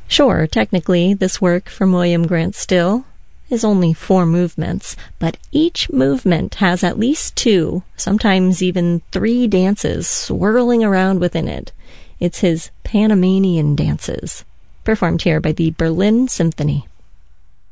Sure, technically, this work from William Grant Still is only 4 movements, but each movement has at least 2, sometimes even 3 dances swirling around within it. It's his Panamanian dances, performed here by the Berlin Symphony.